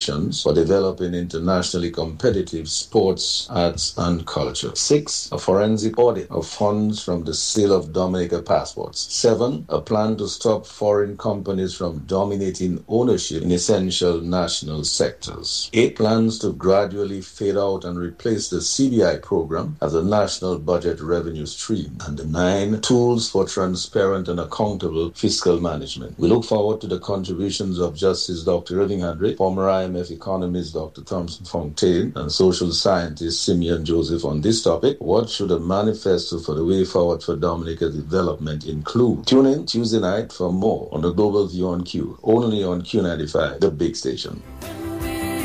restrictions for developing internationally competitive sports, arts, and culture. 6. A forensic audit of funds from the sale of Dominica passports. 7. A plan to stop foreign companies from dominating ownership in essential national sectors. 8. Plans to gradually fade out and replace the CBI program as a national budget revenue stream. And 9. Tools for transparent and accountable fiscal management. We look forward to the contributions of Justice Dr. Irving Handry, former IMF economist Dr. Thompson Fontaine, and social scientist Simeon Joseph on this topic. What should a manifesto for the way forward for Dominica's development include? Tune in Tuesday night for more on the Global View on Q, only on Q95, the big station.